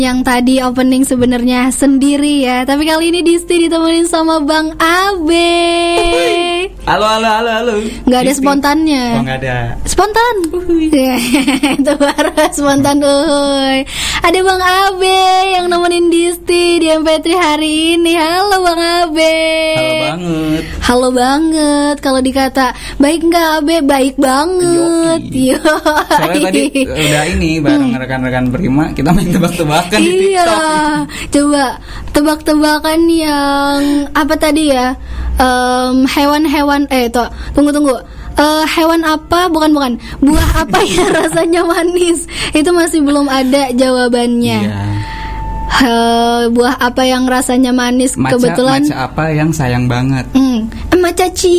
Yang tadi opening sebenarnya sendiri ya, tapi kali ini Disti ditemenin sama Bang Abe. Halo. Nggak ada spontannya. Oh, nggak ada. Spontan. Itu baru spontan. Ada Bang Abe yang nemenin Disti di MP3 hari ini. Halo Bang Abe. Halo banget. Kalau dikata baik nggak Abe? Baik banget. Yo. Soalnya tadi udah ini bareng rekan-rekan Prima kita main tebak-tebakan di TikTok. Iya. Coba tebak-tebakan yang apa tadi ya? Hewan-hewan. Tunggu. Hewan apa? Bukan. Buah apa yang rasanya manis? Itu masih belum ada jawabannya. Iya. Buah apa yang rasanya manis? Kebetulan. Maca apa yang sayang banget? Macaci.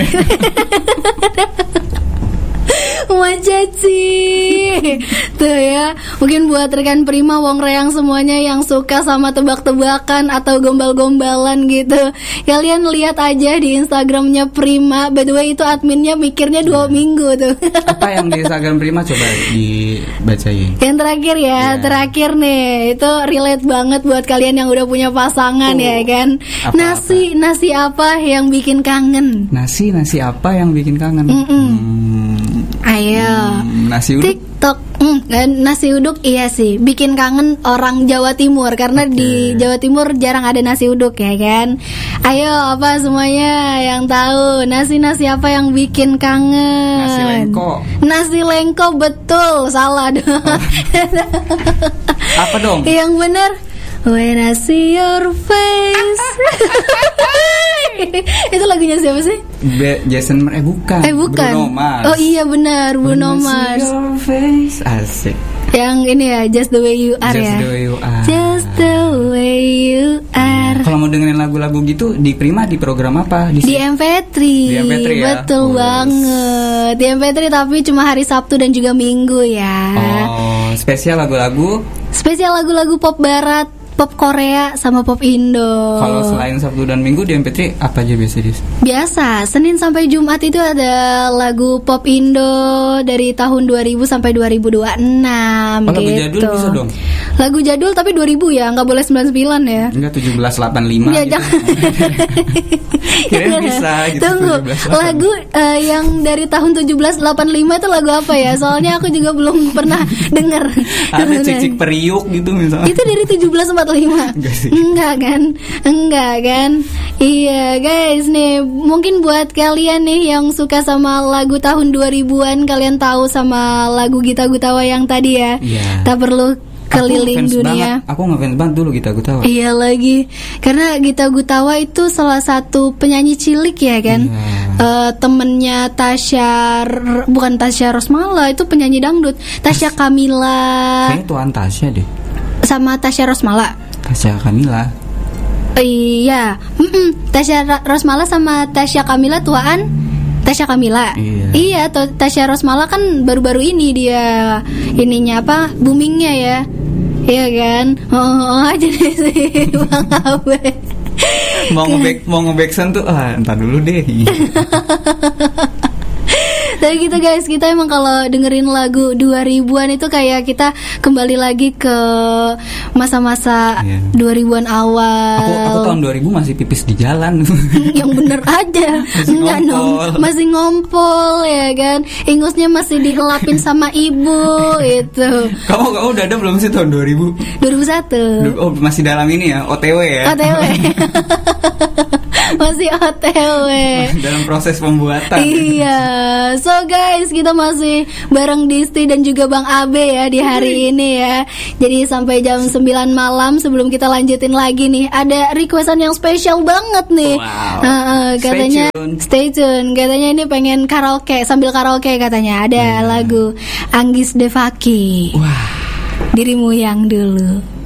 Macaci. Tuh ya, mungkin buat rekan Prima wong reang semuanya yang suka sama tebak-tebakan atau gombal-gombalan gitu, kalian lihat aja di Instagramnya Prima. By the way itu adminnya mikirnya 2 minggu tuh. Apa yang di Instagram Prima coba dibacain? Yang terakhir ya, terakhir nih, itu relate banget buat kalian yang udah punya pasangan ya kan. Nasi apa yang bikin kangen? Nasi apa yang bikin kangen? Ayo. Nasi uduk. TikTok. Nasi uduk iya sih, bikin kangen orang Jawa Timur karena di Jawa Timur jarang ada nasi uduk ya kan. Ayo apa semuanya yang tahu nasi apa yang bikin kangen? Nasi lengko betul, salah dong. Apa dong? Yang benar When I see your face. Itu lagunya siapa sih? Jason bukan. Bruno Mars. Oh iya benar, Bruno Mars. Your face. Asik. Yang ini ya, Just the way you are. Just the way you are. Just the way you are. Kalau mau dengerin lagu-lagu gitu di Prima di program apa? Di MP3. Di MP3 ya. Betul banget. Di MP3 tapi cuma hari Sabtu dan juga Minggu ya. Oh, spesial lagu-lagu pop barat, pop Korea sama pop Indo. Kalau selain Sabtu dan Minggu di MP3 apa aja biasa? Biasa, Senin sampai Jumat itu ada lagu pop Indo dari tahun 2000 sampai 2026 lagu jadul bisa dong? Lagu jadul tapi 2000 ya, nggak boleh 99 ya. Enggak 1785 ya, gitu. Kira bisa gitu. Tunggu, lagu yang dari tahun 1785 itu lagu apa ya? Soalnya aku juga belum pernah dengar. Ada Cicik Periuk gitu misalnya. Itu dari 1745. Enggak kan? Iya guys, nih mungkin buat kalian nih yang suka sama lagu tahun 2000-an, kalian tahu sama lagu Gita Gutawa yang tadi ya. Tak perlu keliling dunia. Aku ngefans banget dulu Gita Gutawa. Iya lagi, karena Gita Gutawa itu salah satu penyanyi cilik ya kan. Temennya bukan Tasya Rosmala, itu penyanyi dangdut. Tasya Kamila. Kayaknya tuan Tasya deh. Sama Tasya Rosmala. Tasya Kamila. Iya. Tasya Rosmala sama Tasya Kamila tuaan Tasya Kamila. Iya, Tasya Rosmala kan baru-baru ini dia ininya apa? Boomingnya ya. Iya kan? Aja deh sih Bang Abe. Mau nge-backsound tuh entar dulu deh. Tapi gitu guys, kita emang kalau dengerin lagu 2000-an itu kayak kita kembali lagi ke masa-masa 2000-an awal. Aku tahun 2000 masih pipis di jalan. Yang bener aja. Masih ngompol ya kan. Ingusnya masih dihelapin sama ibu itu. Kamu udah ada belum sih tahun 2000? 2001. Oh, masih dalam ini ya, OTW ya. OTW. Masih OTW. Dalam proses pembuatan. Iya. So guys, kita masih bareng Disti dan juga Bang Abe ya di hari ini ya. Jadi sampai jam 9 malam sebelum kita lanjutin lagi nih, ada requestan yang spesial banget nih. Katanya stay tune. Katanya ini pengen karaoke, sambil karaoke katanya. Ada lagu Anggis Devaki. Wah. Dirimu yang dulu.